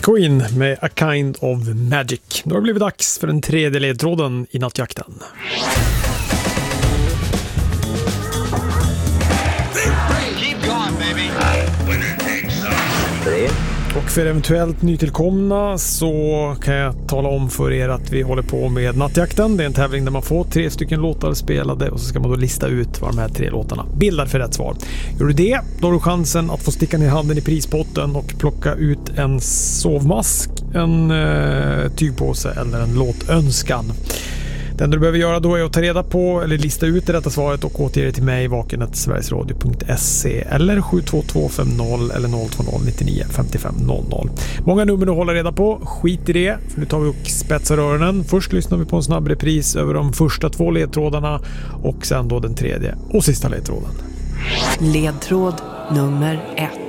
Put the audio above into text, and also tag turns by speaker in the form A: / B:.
A: Queen med A Kind of Magic. Då har det blivit dags för den tredje ledtråden i nattjakten. Och för eventuellt nytillkomna så kan jag tala om för er att vi håller på med nattjakten. Det är en tävling där man får 3 stycken låtar spelade och så ska man då lista ut vad de här 3 låtarna bildar för rätt svar. Gör du det, då har du chansen att få sticka ner handen i prispotten och plocka ut en sovmask, en tygpåse eller en låtönskan. Det enda du behöver göra då är att ta reda på eller lista ut det rätta svaret och återge det till mig vaken@sverigesradio.se eller 72250 eller 020 99 55 00. Många nummer att hålla reda på, skit i det, för nu tar vi och spetsar öronen. Först lyssnar vi på en snabb repris över de första 2 ledtrådarna och sen då den tredje och sista ledtråden.
B: Ledtråd nummer 1.